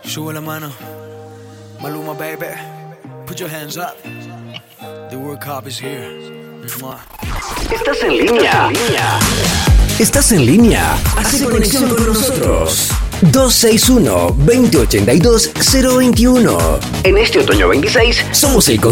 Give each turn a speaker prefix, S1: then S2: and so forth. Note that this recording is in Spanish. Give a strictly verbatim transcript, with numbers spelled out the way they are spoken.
S1: Sube la mano. Maluma, baby. Put your hands up. The World Cup is here. Mwah.
S2: Estás en línea. Estás en línea. Hace conexión con nosotros. dos seis uno, dos cero ocho dos, cero dos uno. En este otoño veintiséis somos el